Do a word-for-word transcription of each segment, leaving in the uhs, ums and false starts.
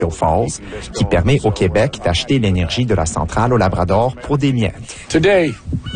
Falls, qui permet au Québec d'acheter l'énergie de la centrale au Labrador pour des miettes. Today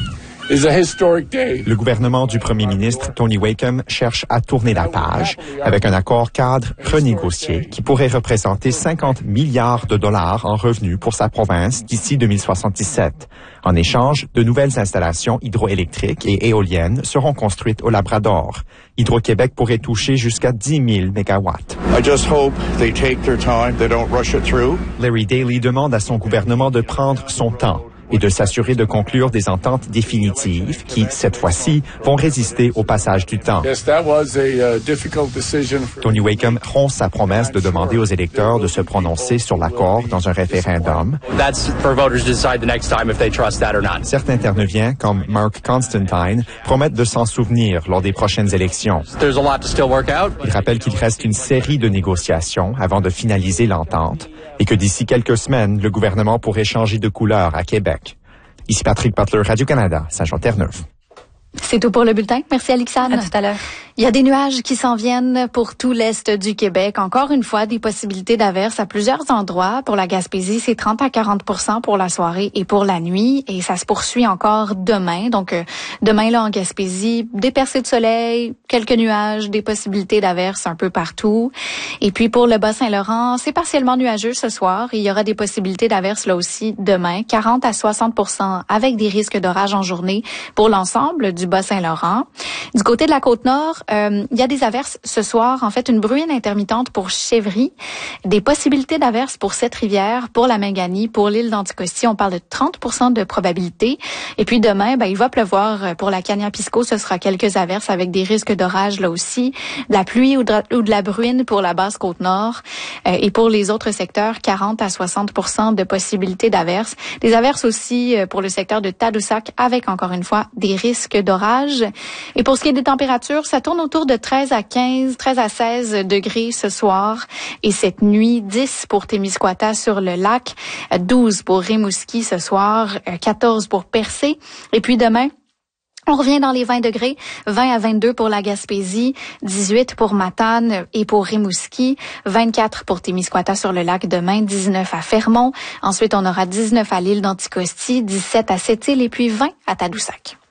is a historic day. Le gouvernement du premier ministre Tony Wakeham cherche à tourner la page avec un accord cadre renégocié qui pourrait représenter cinquante milliards de dollars en revenus pour sa province d'ici deux mille soixante-dix-sept. En échange, de nouvelles installations hydroélectriques et éoliennes seront construites au Labrador. Hydro-Québec pourrait toucher jusqu'à dix mille mégawatts. I just hope they take their time, they don't rush it through. Larry Daley demande à son gouvernement de prendre son temps et de s'assurer de conclure des ententes définitives qui, cette fois-ci, vont résister au passage du temps. Yes, that was a uh, difficult decision. Tony Wakeham rompt sa promesse de demander aux électeurs de se prononcer sur l'accord dans un référendum. That's for voters to decide the next time if they trust that or not. Certains intervenants, comme Mark Constantine, promettent de s'en souvenir lors des prochaines élections. There's a lot to still work out. Il rappelle qu'il reste une série de négociations avant de finaliser l'entente et que d'ici quelques semaines, le gouvernement pourrait changer de couleur à Québec. Ici Patrick Butler, Radio-Canada, Saint-Jean-Terre-Neuve. C'est tout pour le bulletin. Merci Alexandre. À tout à l'heure. Il y a des nuages qui s'en viennent pour tout l'est du Québec. Encore une fois, des possibilités d'averses à plusieurs endroits. Pour la Gaspésie, c'est trente à quarante pour cent pour la soirée et pour la nuit. Et ça se poursuit encore demain. Donc, euh, demain, là, en Gaspésie, des percées de soleil, quelques nuages, des possibilités d'averses un peu partout. Et puis, pour le Bas-Saint-Laurent, c'est partiellement nuageux ce soir. Il y aura des possibilités d'averses là aussi demain. quarante à soixante pour cent avec des risques d'orage en journée pour l'ensemble du Bas-Saint-Laurent. Du côté de la Côte-Nord, euh, il y a des averses ce soir. En fait, une bruine intermittente pour Chevry. Des possibilités d'averses pour Sept-Rivières, pour la Mingani, pour l'île d'Anticosti. On parle de trente pour cent de probabilité. Et puis demain, ben, il va pleuvoir pour la Cagna-Pisco. Ce sera quelques averses avec des risques d'orage là aussi. De la pluie ou de, ou de la bruine pour la basse Côte-Nord. Euh, et pour les autres secteurs, quarante à soixante pour cent de possibilités d'averses. Des averses aussi pour le secteur de Tadoussac avec, encore une fois, des risques d'orage. Et pour ce qui est des températures, ça tourne autour de treize à quinze, treize à seize degrés ce soir. Et cette nuit, dix pour Témiscouata sur le lac, douze pour Rimouski ce soir, quatorze pour Percé. Et puis demain, on revient dans les vingt degrés, vingt à vingt-deux pour la Gaspésie, dix-huit pour Matane et pour Rimouski, vingt-quatre pour Témiscouata sur le lac demain, dix-neuf à Fermont. Ensuite, on aura dix-neuf à l'île d'Anticosti, dix-sept à Sept-Îles et puis vingt à Tadoussac.